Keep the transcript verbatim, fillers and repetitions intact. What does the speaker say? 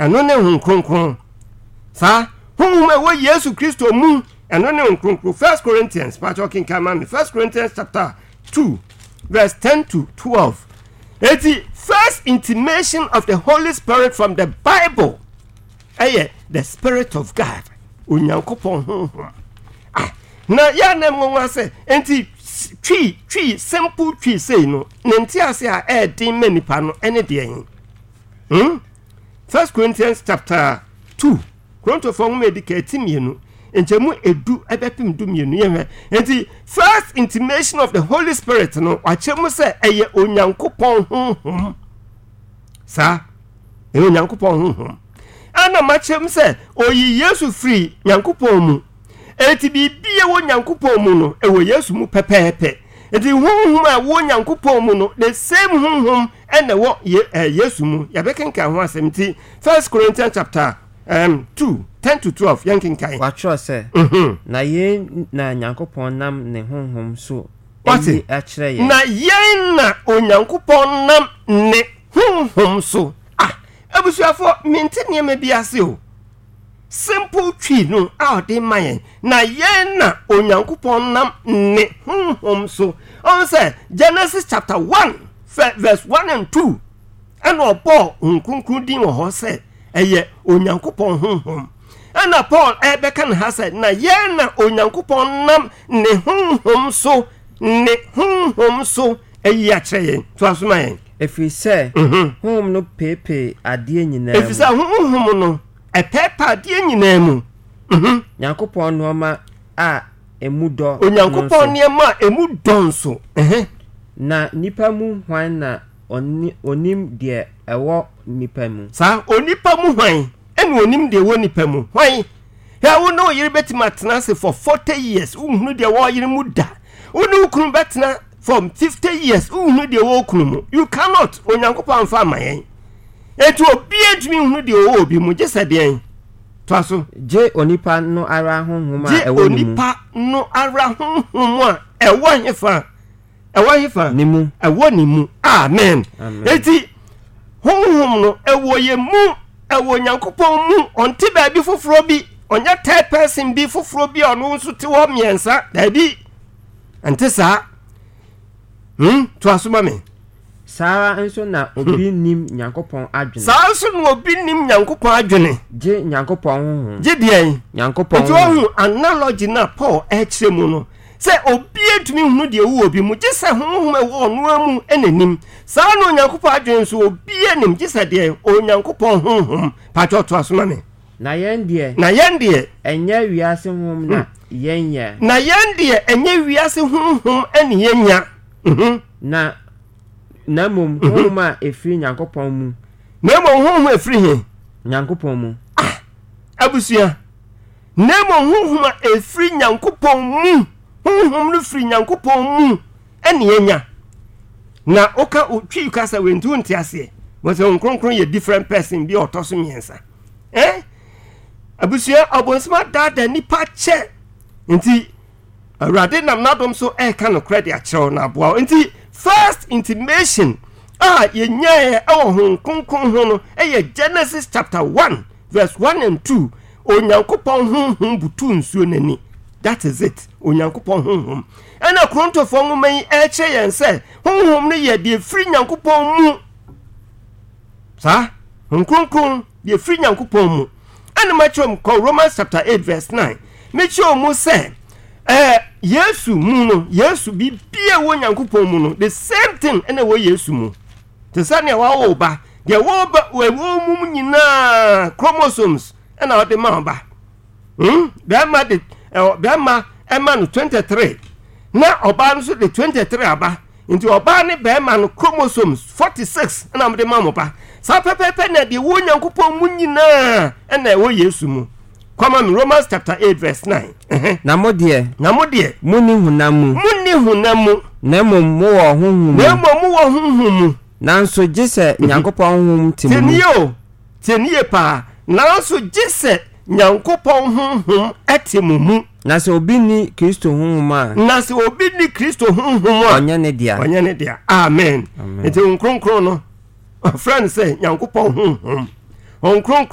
ɛno ne hon kronkron sa honhom a wo Yesu Kristo mu ɛno ne hon kronkron. First Corinthians Pastor King Kamami First Corinthians chapter two verse ten to twelve. It's the first intimation of the Holy Spirit from the Bible. Aye, the Spirit of God. Unyankopon honhom. Ah, na ya na mwa se enti twi twi simple twi say no. Nenti ase a e din manipa no ene de yin. Hmm? First Corinthians chapter two. Korinto fo mu edikati mienu. Enchemu edu ebepim du mienu ye. Enti first intimation of the Holy Spirit no wachemu se eye onyankopon honhom. Sa e onyankopon honhom. Ana machem se oyi Yesu free nyankopon mu. Eti bibie wo nyankopon mu no e wo Yesu mu pepepe. Eti honhom a wo nyankopon mu no the same honhom ene wo Yesu mu. Ya bekenka ho asemti First Corinthians chapter um two ten to twelve yankinkai. Watcho se mhm na ye na nyankopon nam ne honhom so eyi a kire ye. Na ye na onyankopon nam ne honhom so. Abusuafo minti niema biase o. Simple tree no a de mayen na ye na onyankopon nam ne honhom so. On say Genesis chapter one verse one and two. Ano Paul nkunkun din wo ho say eye onyankopon honhom. Ana Paul ebeka na ha say na ye na onyankopon nam ne honhom so ne honhom so eye a kire yen. To asoma yen. Efi se honhom no pepe ade nyina. Efi se honhom no e pepe ade nyina mu. Mhm. Nyankopon no ma a emudo. Onyankopon ne ma emudo nso. Eh. Na nipa mu hwan na oni onim de ewo nipa mu. Sa onipa mu hwan ene onim de ewo nipa mu. Hwan ya wo no yiri betima tena se for forty years. Uhunu de wo yiri mu da. Wo no kunu betena from fifty years. Uhunu de wo kunu mu. You cannot onyankopon fa mayen. Etu obi edumi uhunu de wo obi mu gese de en. Twaso je onipa no ara honhom a ewo ni mu. Onipa no ara honhom a ewo hefa. Ewo hefa ni mu. Ewo ni mu. Amen. Eti honhom no ewo ye mu ewo nyankopon mu onti ba bi foforo bi onya third person bi foforo bi ono nso te wo miensa da bi ante sa hmm to asoma me Sara enso na obi nim nyankopon adwene. Sara so no obi nim nyankopon adwene. Je nyankopon honhom. Je de nyankopon. To hu analogy na Paul e kire mu no. Se obi etumi hunu de wu obi mu je se honhom e wo no amu enanim. Sara no nyankopon adwene so obi enim je se de onyankopon honhom. Pato to asoma me. Na yen de. Na yen de enya wiase honhom na yen ya. Na yen de enya wiase honhom ene yenya. Mhm. Na na mum honhom a efiri nyankopon mu. Na mum honhom efiri he nyankopon mu. Ah, abusua. Na mum honhom a efiri nyankopon mu. Honhom no firi nyankopon mu ene yenya. Na oka otwi kasa wentu ntiase. Wo se nkronkron ye different person bi otoso miensa. Eh? Abusua abonsma dada nipa che. Nti awrade nam nadom so e ka no credit a chew na boa. Nti first intimation ah yenyae e wo hon konkon ho no e Genesis chapter one verse one and two. Onyankopon honhom butu nsuo nani. That is it. Onyankopon honhom. Ana Korinto fo nwoma yi e che yen se honhom no ye de free nyankopon mu. Sa honkonkon de free nyankopon mu. Ana machom ko Romans chapter eight verse nine. Mecho mu se eh Yesu mu no Yesu bi bia wo nyankopon mu no the same thing ene wo Yesu mu. Te sane wa wo ba de wo ba wo mu nyina chromosomes ena o de ma ba. Hmm? Be ma de be ma e ma no twenty-three. Na oba no so de twenty-three aba. Nti oba ne be ma no chromosomes forty-six ena mo de ma mo ba. Sa pepepe na de wo nyankopon mu nyina ena wo Yesu mu. Come on, Romans chapter eight verse nine. Na mo de na mo de muni hunamu muni hunamu na mo mo wo honhom na mo mo wo honhom nanso gise nyankopon honhom timu teniyo teniye pa nanso gise nyankopon honhom atimu mu na se obi ni Kristo honhom a na se obi ni Kristo honhom a onye ne dia onye ne dia amen ete nkronkron no friend say nyankopon honhom on